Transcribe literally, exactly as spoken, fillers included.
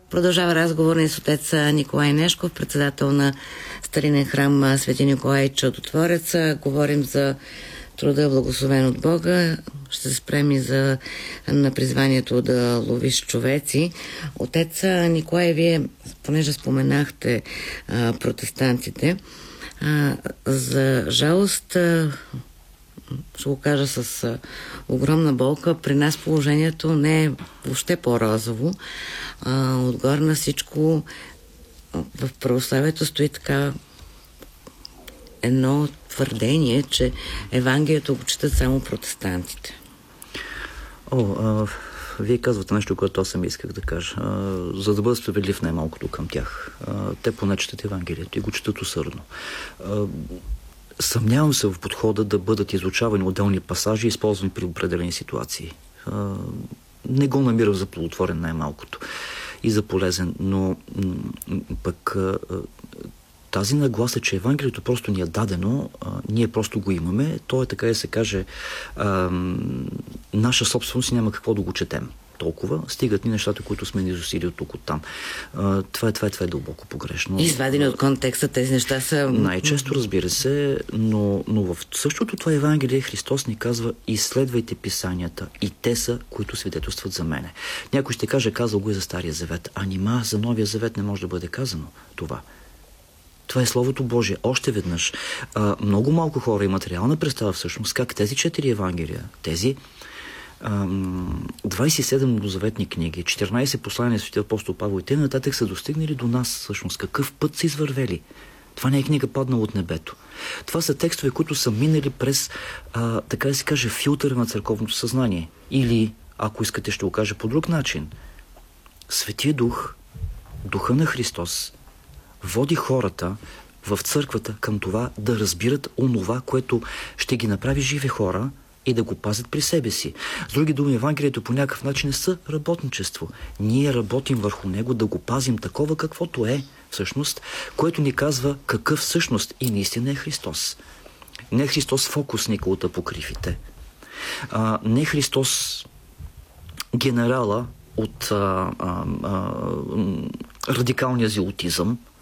Продължава разговор ни с отец Николай Нешков, председател на старинен храм Свети Николай Чудотворец. Говорим за труда, благословен от Бога. Ще се спрем и за на призванието да ловиш човеци. Отец Николай, вие, понеже споменахте а, протестантите, а, за жалост, а, ще го кажа с а, огромна болка, при нас положението не е въобще по-розово. А, отгоре на всичко в православието стои така едно твърдение, че Евангелието го четат само протестантите. О, а, вие казвате нещо, което аз съм исках да кажа. А, за да бъда справедлив най-малкото към тях. А, те поне четат Евангелието и го четат усърдно. А, съмнявам се в подхода да бъдат изучавани отделни пасажи, използвани при определени ситуации. А, не го намирам за плодотворен най-малкото и за полезен, но пък а, тази нагласа, че Евангелието просто ни е дадено, а, ние просто го имаме, то е, така да се каже, а, наша собственост и няма какво да го четем. Толкова стигат ни нещата, които сме ни изусили от тук, от там. А, това, е, това, е, това е дълбоко погрешно. Извадени от контекста, тези неща са... Най-често, разбира се, но, но в същото това Евангелие Христос ни казва: изследвайте писанията, и те са, които свидетелстват за мене. Някой ще каже, казал го и за Стария завет. А нима за Новия завет не може да бъде казано това. Това е Словото Божие. Още веднъж. А, много малко хора имат реална представа всъщност как тези четири Евангелия, тези двадесет и седем новозаветни книги, четиринадесет послания на Светия апостол Павел и те нататък са достигнали до нас всъщност. Какъв път са извървели? Това не е книга паднала от небето. Това са текстове, които са минали през, а, така да се каже, филтъра на църковното съзнание. Или, ако искате, ще го кажа по друг начин. Светия Дух, Духа на Христос, води хората в църквата към това да разбират онова, което ще ги направи живи хора и да го пазят при себе си. С други думи, Евангелието по някакъв начин е съработничество. Ние работим върху него да го пазим такова, каквото е всъщност, което ни казва какъв всъщност и наистина е Христос. Не Христос фокусника от апокрифите. А, не Христос генерала от а, а, а, радикалния зелотизъм,